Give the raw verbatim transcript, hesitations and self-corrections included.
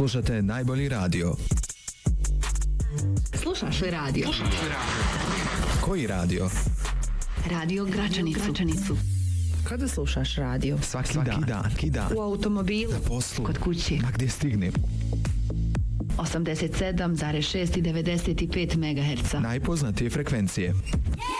Slušate najbolji radio. Slušaš li radio? Slušaš li radio? Koji radio? Radio Gračanicu. Gračanicu. Kada slušaš radio? Svaki, Svaki dan. dan. Svaki dan. U automobilu. Na poslu. Kod kuće. Ma gdje stignem. osamdeset sedam zarez šest i devedeset pet megaherca. Najpoznatije frekvencije.